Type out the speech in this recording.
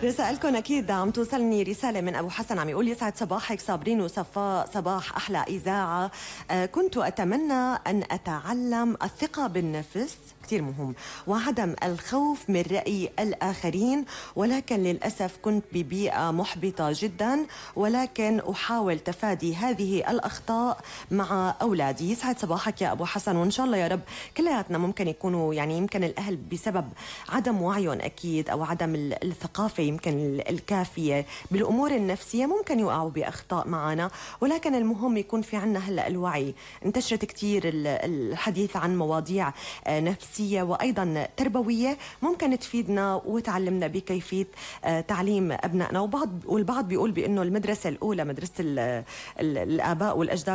رسائلكم أكيد عم توصلني رسالة من أبو حسن عم يقول يسعد صباحك صابرين وصفاء، صباح أحلى إذاعة. كنت أتمنى أن أتعلم الثقة بالنفس، كثير مهم، وعدم الخوف من رأي الآخرين، ولكن للأسف كنت ببيئة محبطة جدا، ولكن أحاول تفادي هذه الأخطاء مع أولادي. يسعد صباحك يا أبو حسن، وإن شاء الله يا رب كلياتنا ممكن يكونوا يعني يمكن الأهل بسبب عدم وعيهم أكيد أو عدم الثقافة يمكن الكافية بالأمور النفسية ممكن يوقعوا بأخطاء معنا، ولكن المهم يكون في عنا هلأ الوعي. انتشرت كتير الحديث عن مواضيع نفسية وأيضا تربوية ممكن تفيدنا وتعلمنا بكيفية تعليم أبنائنا. والبعض بيقول بأنه المدرسة الأولى مدرسة الآباء والأجداد